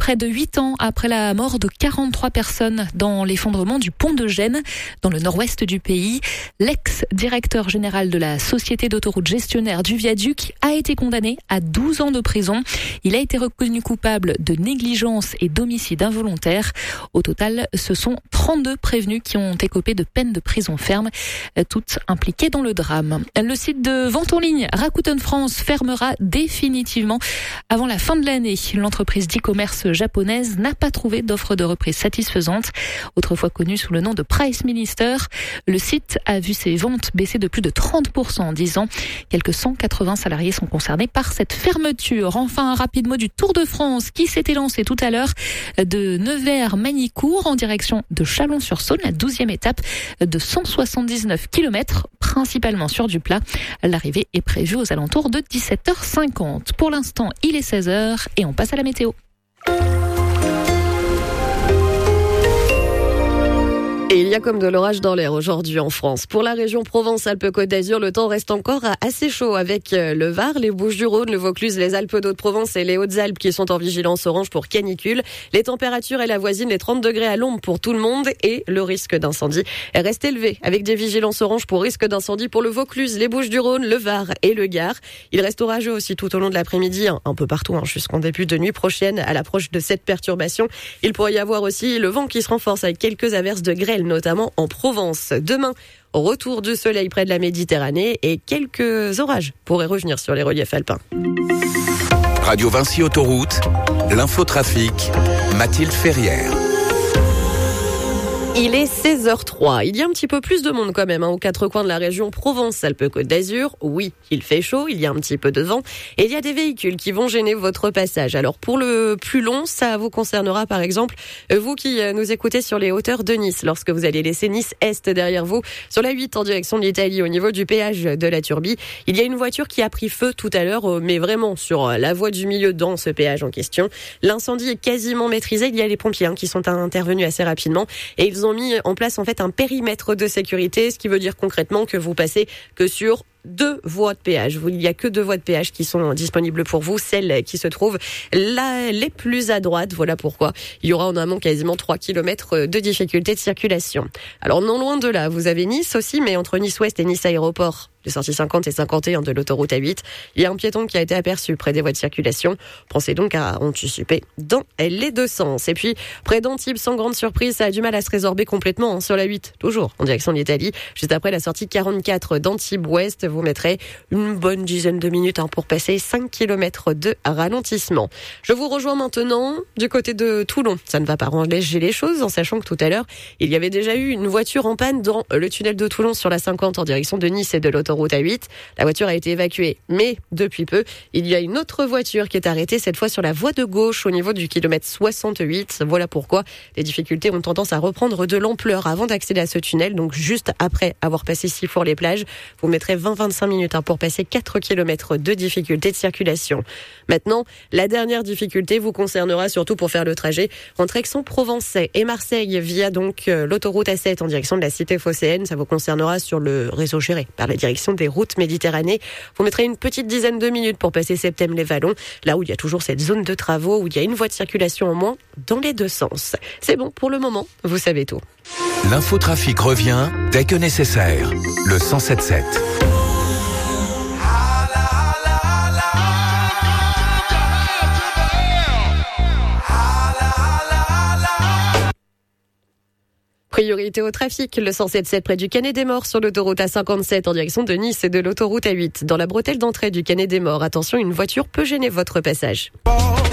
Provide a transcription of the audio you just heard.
près de 8 ans après la mort de 43 personnes dans l'effondrement du pont de Gênes, dans le nord-ouest du pays. L'ex-directeur général de la société d'autoroute gestionnaire du viaduc a été condamné à 12 ans de prison. Il a été reconnu coupable de négligence et d'homicide involontaire. Au total, ce sont 32 prévenus qui ont écopé de peine de prison ferme, toutes impliquées dans le drame. Le site de vente en ligne Rakuten France fermera définitivement avant la fin de l'année. L'entreprise d'e-commerce japonaise n'a pas trouvé d'offre de reprise satisfaisante. Autrefois connue sous le nom de Price Minister, le site a vu ses ventes baisser de plus de 30% en 10 ans. Quelques 180 salariés sont concernés par cette fermeture. Enfin, un rapide mot du Tour de France qui s'était lancé tout à l'heure de Nevers-Magny-Cours en direction de Chalon-sur-Saône, la 12e étape de 179 km, principalement sur du plat. L'arrivée est prévue aux alentours de 17h50. Pour l'instant, il est 16h et on passe à la météo. Et il y a comme de l'orage dans l'air aujourd'hui en France. Pour la région Provence-Alpes-Côte d'Azur, le temps reste encore assez chaud avec le Var, les Bouches-du-Rhône, le Vaucluse, les Alpes-de-Haute-Provence et les Hautes-Alpes qui sont en vigilance orange pour canicule. Les températures, elles avoisinent les 30 degrés à l'ombre pour tout le monde et le risque d'incendie reste élevé avec des vigilances orange pour risque d'incendie pour le Vaucluse, les Bouches-du-Rhône, le Var et le Gard. Il reste orageux aussi tout au long de l'après-midi, un peu partout jusqu'en début de nuit prochaine à l'approche de cette perturbation. Il pourrait y avoir aussi le vent qui se renforce avec quelques averses de grêle, notamment en Provence. Demain, retour du soleil près de la Méditerranée et quelques orages pourraient revenir sur les reliefs alpins. Radio Vinci Autoroute, l'infotrafic, Mathilde Ferrière. Il est 16h03. Il y a un petit peu plus de monde quand même aux quatre coins de la région Provence-Alpes-Côte d'Azur. Oui, il fait chaud, il y a un petit peu de vent et il y a des véhicules qui vont gêner votre passage. Alors pour le plus long, ça vous concernera par exemple vous qui nous écoutez sur les hauteurs de Nice. Lorsque vous allez laisser Nice-Est derrière vous, sur la 8 en direction de l'Italie au niveau du péage de la Turbie, il y a une voiture qui a pris feu tout à l'heure, mais vraiment sur la voie du milieu dans ce péage en question. L'incendie est quasiment maîtrisé. Il y a les pompiers qui sont intervenus assez rapidement et ils ont mis en place en fait un périmètre de sécurité, ce qui veut dire concrètement que vous passez que sur 2 voies de péage. Il n'y a que 2 voies de péage qui sont disponibles pour vous, celles qui se trouvent là, les plus à droite. Voilà pourquoi il y aura en amont quasiment 3 km de difficulté de circulation. Alors non loin de là, vous avez Nice aussi, mais entre Nice-Ouest et Nice Aéroport, les sorties 50 et 51 de l'autoroute A8, il y a un piéton qui a été aperçu près des voies de circulation. Pensez donc à anticiper dans les deux sens. Et puis, près d'Antibes, sans grande surprise, ça a du mal à se résorber complètement sur la 8, toujours en direction de l'Italie. Juste après la sortie 44 d'Antibes-Ouest, vous mettrez une bonne dizaine de minutes pour passer 5 km de ralentissement. Je vous rejoins maintenant du côté de Toulon. Ça ne va pas alléger les choses en sachant que tout à l'heure, il y avait déjà eu une voiture en panne dans le tunnel de Toulon sur la 50 en direction de Nice et de l'autoroute A8. La voiture a été évacuée, mais depuis peu, il y a une autre voiture qui est arrêtée, cette fois sur la voie de gauche au niveau du kilomètre 68. Voilà pourquoi les difficultés ont tendance à reprendre de l'ampleur avant d'accéder à ce tunnel. Donc juste après avoir passé Sifour-les-Plages, vous mettrez 20-25 minutes pour passer 4 km de difficulté de circulation. Maintenant, la dernière difficulté vous concernera surtout pour faire le trajet entre Aix-en-Provence et Marseille via donc l'autoroute A7 en direction de la cité phocéenne. Ça vous concernera sur le réseau géré par la direction des routes Méditerranée. Vous mettrez une petite dizaine de minutes pour passer Septem-les-Vallons, là où il y a toujours cette zone de travaux, où il y a une voie de circulation en moins dans les deux sens. C'est bon, pour le moment, vous savez tout. L'infotrafic revient dès que nécessaire. Le 107.7. Priorité au trafic, le 107.7 près du Canet des Morts sur l'autoroute A57 en direction de Nice et de l'autoroute A8. Dans la bretelle d'entrée du Canet des Morts, attention, une voiture peut gêner votre passage.